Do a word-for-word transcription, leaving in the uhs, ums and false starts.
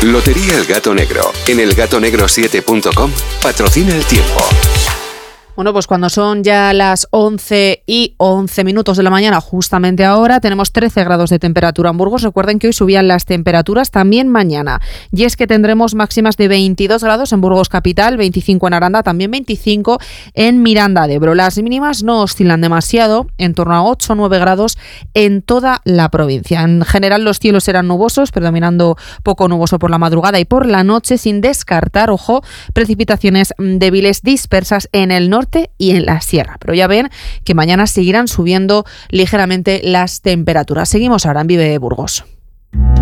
Lotería El Gato Negro, en el gato negro siete punto com, patrocina el tiempo. Bueno, pues cuando son ya las once y once minutos de la mañana, justamente ahora, tenemos trece grados de temperatura en Burgos. Recuerden que hoy subían las temperaturas también mañana. Y es que tendremos máximas de veintidós grados en Burgos capital, veinticinco en Aranda, también veinticinco en Miranda de Ebro. Las mínimas no oscilan demasiado, en torno a ocho o nueve grados en toda la provincia. En general los cielos serán nubosos, predominando poco nuboso por la madrugada y por la noche, sin descartar, ojo, precipitaciones débiles dispersas en el norte y en la sierra. Pero ya ven que mañana seguirán subiendo ligeramente las temperaturas. Seguimos ahora en Vive Burgos.